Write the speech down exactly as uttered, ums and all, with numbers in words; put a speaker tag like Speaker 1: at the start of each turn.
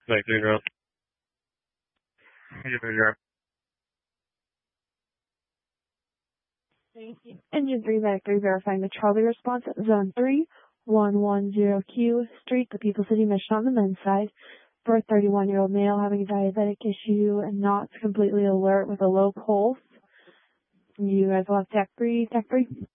Speaker 1: Back three zero. Engine three zero.
Speaker 2: Engine three, Medic three, verifying the Charlie response at zone three, one one zero Q, Street, the People City Mission on the men's side. For a thirty-one-year-old male having a diabetic issue and not completely alert with a low pulse. You guys will have tech three, tech three.